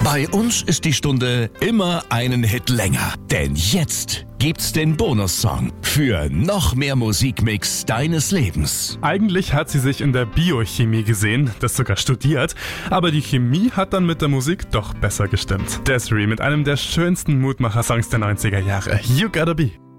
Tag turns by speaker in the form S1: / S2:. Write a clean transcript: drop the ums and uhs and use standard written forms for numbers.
S1: Bei uns ist die Stunde immer einen Hit länger. Denn jetzt gibt's den Bonussong für noch mehr Musikmix deines Lebens.
S2: Eigentlich hat sie sich in der Biochemie gesehen, das sogar studiert, aber die Chemie hat dann mit der Musik doch besser gestimmt. Desiree mit einem der schönsten Mutmacher-Songs der 90er Jahre, You Gotta Be.